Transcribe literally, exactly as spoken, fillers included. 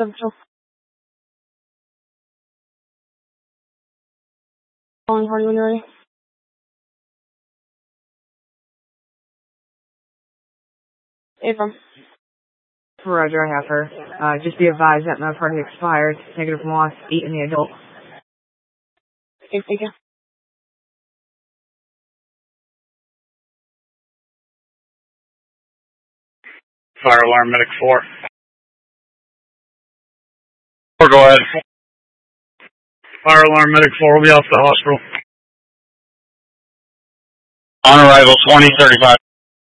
Central. Calling for you when you're ready. Abram. Roger, I have her. Uh, just be advised that my party expired. Negative loss, eight in the adult. Okay, thank you. Fire alarm, medic four. Four, go ahead. Fire alarm, medic four will be off the hospital. On arrival, twenty thirty-five.